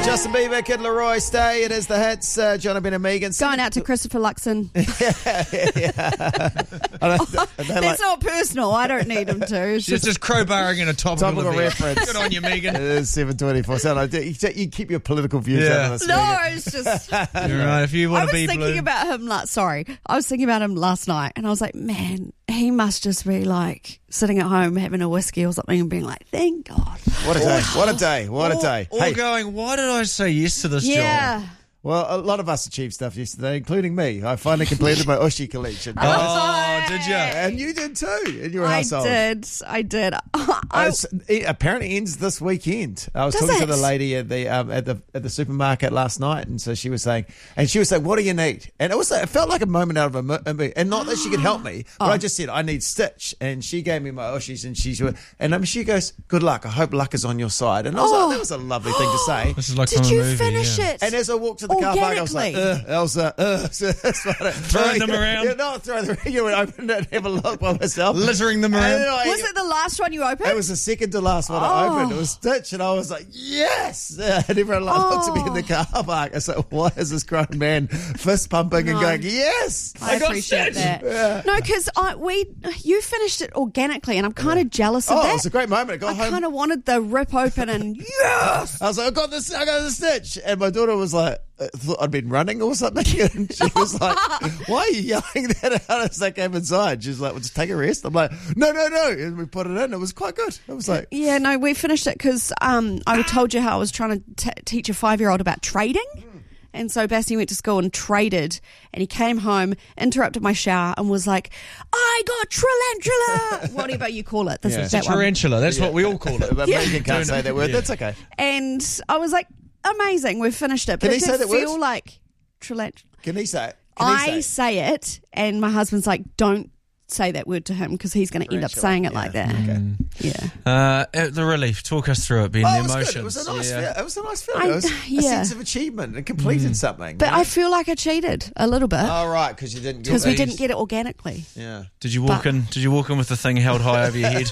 Justin Bieber, Kid Leroy, Stay. It is the hits. John Ben and Megan. Going out to Christopher Luxon. That's not personal. I don't need him to. It's just crowbarring in a topical reference. Good on you, Megan. It is 7:24. So you keep your political views out of this. No, it's just... You're right. If you want to be blue. I was thinking about him last night, and I was like, man, he must just be like sitting at home having a whiskey or something and being like, thank God. What a day. What a day. What a day. Or going, why did I say yes to this job? Well, a lot of us achieved stuff yesterday, including me. I finally completed my Ushi collection. Oh, did you? And you did too, in your household. I did. It apparently ends this weekend. I was talking to the lady at the supermarket last night, and so she was saying, what do you need? And it felt like a moment out of a movie. And not that she could help me, but I just said, I need Stitch. And she gave me my Ushis, and she goes, good luck. I hope luck is on your side. And I was like, that was a lovely thing to say. This is like did you finish it? And as I walked to the car park, I was like, Elsa, throwing them around. Yeah, not throwing them around. You would open it and have a look by myself. Littering them around. Was it the last one you opened? It was the second to last one I opened. It was Stitch, and I was like, yes! And everyone looked at me in the car park. I was like, why is this grown man fist pumping and going, yes! I appreciate that. Yeah. No, because you finished it organically, and I'm kind of jealous of that. Oh, it was a great moment. I got home. I kind of wanted the rip open and yes! I was like, I got the Stitch. And my daughter was like, thought I'd been running or something, and she was like, why are you yelling that out as I came inside? She's like, well, just take a rest. I'm like, no, and we put it in. It was quite good. I was like, yeah, no, we finished it because I told you how I was trying to teach a 5-year-old about trading. And so Bassie went to school and traded, and he came home, interrupted my shower, and was like, I got Trillantula! Whatever you call it. This is that tarantula. That's what we all call it. But Megan can't say that word. That's okay. And I was like, amazing, we've finished it. But Can he say that word? Feel like Trillantula. Can he say it? I say it, and my husband's like, don't say that word to him because he's going to end up saying it like that. Okay. Yeah. The relief. Talk us through it, Ben. The emotions. Good. It was a nice feeling. It was a nice feeling. It was a sense of achievement and completed something. But I feel like I cheated a little bit. Oh, right, because you didn't get it. Because we didn't get it organically. Yeah. Did you walk in with the thing held high over your head?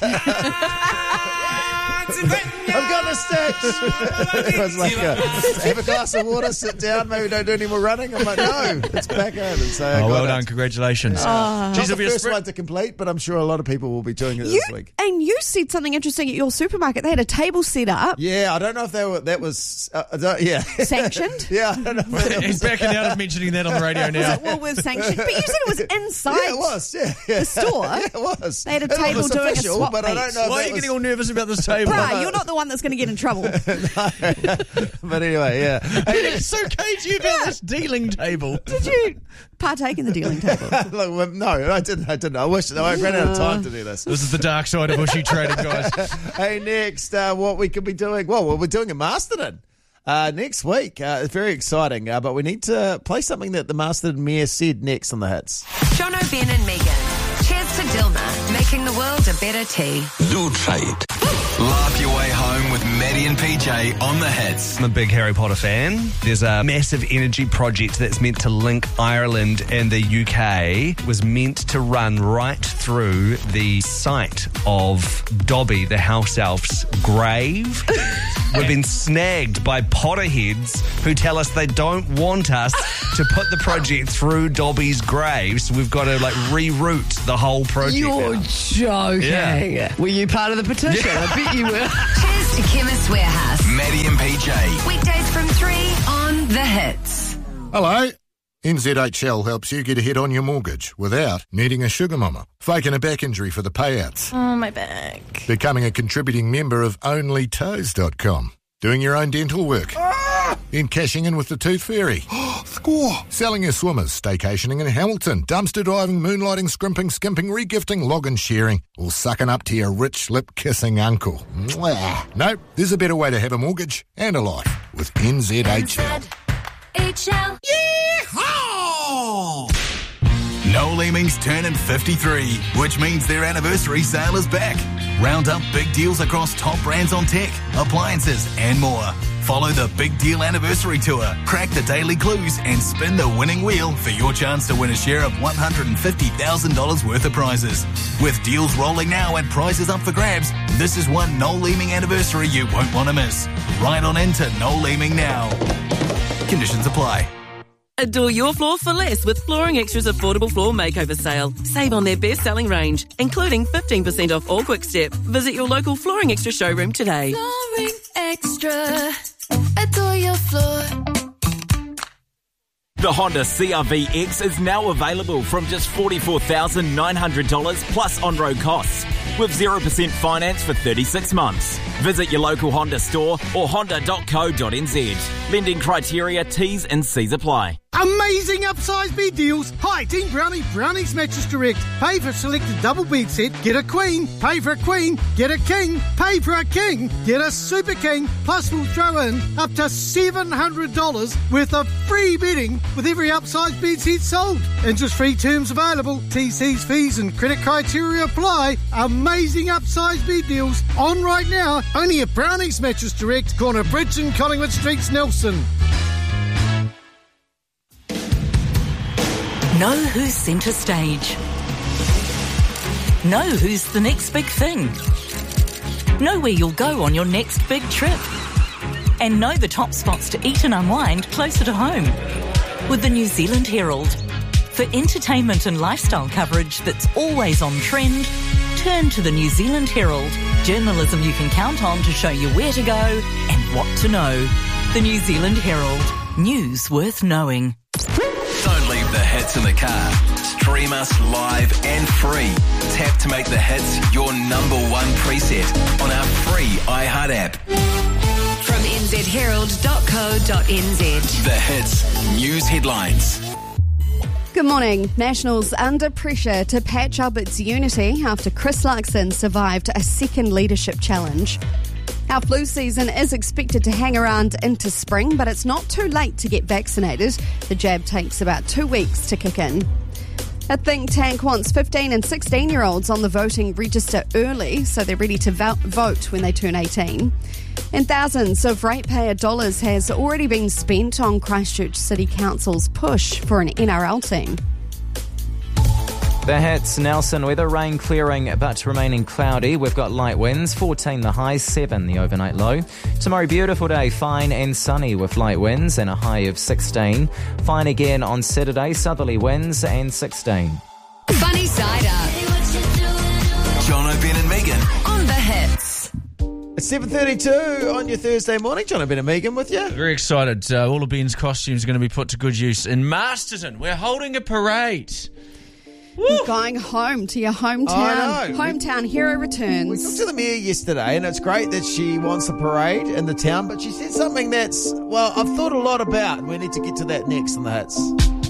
I've got the Stitch. Everyone's like, have a glass of water, sit down, maybe don't do any more running. I'm like, no, it's back in. And so well done, congratulations. Not the first one to complete, but I'm sure a lot of people will be doing it this week. And you said something interesting at your supermarket. They had a table set up. Yeah, I don't know if that was sanctioned. Yeah, I don't know. He's backing out of mentioning that on the radio now. Was it Woolworths sanctioned? But you said it was inside. Yeah, it was. Yeah. The store. Yeah, it was. They had a table doing official, a swap but meet. I don't know. Why are you getting all nervous about this table? Bruh, you're not the one that's going to get in trouble. But anyway, yeah. Hey, it's so cagey about this dealing table. Did you partake in the dealing table? Look, no, I didn't. I wish I ran out of time to do this. This is the dark side of Ushi trading, guys. Hey, next, what we could be doing? Well, we're doing a Masterton next week. It's very exciting, but we need to play something that the Masterton Mayor said next on the hits. John O'Ben and Megan. Cheers to Dilma, making the world a better tea. Zoo Trade. Laugh your way home with Maddie and PJ on the hits. I'm a big Harry Potter fan. There's a massive energy project that's meant to link Ireland and the UK. It was meant to run right through the site of Dobby, the house elf's grave. We've been snagged by Potterheads who tell us they don't want us to put the project through Dobby's grave, so we've got to reroute the whole project. You're joking. Yeah. Were you part of the petition? I bet you were. Cheers to Chemist Warehouse. Maddie and PJ. Weekdays from 3 on The Hits. Hello. NZHL helps you get ahead on your mortgage without needing a sugar mama, faking a back injury for the payouts. Oh, my back. Becoming a contributing member of OnlyToes.com. Doing your own dental work. In cashing in with the Tooth Fairy. Score! Selling your swimmers, staycationing in Hamilton, dumpster diving, moonlighting, scrimping, skimping, regifting, log-in sharing, or sucking up to your rich lip-kissing uncle. Mwah. No, there's a better way to have a mortgage and a life with NZHL. HL. Yeehaw! Noel Leeming's turning 53, which means their anniversary sale is back. Round up big deals across top brands on tech, appliances, and more. Follow the Big Deal Anniversary Tour, crack the daily clues and spin the winning wheel for your chance to win a share of $150,000 worth of prizes. With deals rolling now and prizes up for grabs, this is one Noel Leeming anniversary you won't want to miss. Right on into Noel Leeming now. Conditions apply. Adore your floor for less with Flooring Extra's affordable floor makeover sale. Save on their best-selling range, including 15% off all Quick Step. Visit your local Flooring Extra showroom today. Flooring Extra. Adore your floor. The Honda CR-V X is now available from just $44,900 plus on-road costs, with 0% finance for 36 months. Visit your local Honda store or honda.co.nz. Lending criteria, T's and C's apply. Amazing upsize bed deals. Hi, Team Brownie, Brownie's Mattress Direct. Pay for a selected double bed set, get a queen. Pay for a queen, get a king. Pay for a king, get a super king. Plus we'll throw in up to $700 worth of free bedding with every upsize bed set sold. Interest-free terms available. TC's, fees and credit criteria apply. Amazing upsize bed deals on right now. Only at Brownie's Mattress Direct, corner Bridge and Collingwood Streets, Nelson. Know who's centre stage. Know who's the next big thing. Know where you'll go on your next big trip. And know the top spots to eat and unwind closer to home. With the New Zealand Herald. For entertainment and lifestyle coverage that's always on trend, turn to the New Zealand Herald. Journalism you can count on to show you where to go and what to know. The New Zealand Herald. News worth knowing. Don't leave the hits in the car. Stream us live and free. Tap to make the hits your number one preset on our free iHeart app. From nzherald.co.nz. The hits news headlines. Good morning. Nationals under pressure to patch up its unity after Chris Luxon survived a second leadership challenge. Our flu season is expected to hang around into spring, but it's not too late to get vaccinated. The jab takes about 2 weeks to kick in. A think tank wants 15 and 16-year-olds on the voting register early so they're ready to vote when they turn 18. And thousands of ratepayer dollars has already been spent on Christchurch City Council's push for an NRL team. The hits, Nelson, weather, rain clearing but remaining cloudy. We've got light winds, 14 the high, 7 the overnight low. Tomorrow, beautiful day, fine and sunny with light winds and a high of 16. Fine again on Saturday, southerly winds and 16. Funny Side Up. Jono, Ben and Megan. On the hits. It's 7:32 on your Thursday morning. Jono, Ben and Megan with you. Very excited. All of Ben's costumes are going to be put to good use in Masterton. We're holding a parade. You're going home to your hometown. I know. Hometown hero returns. We talked to the mayor yesterday, and it's great that she wants a parade in the town, but she said something that's, well, I've thought a lot about, and we need to get to that next on the hits.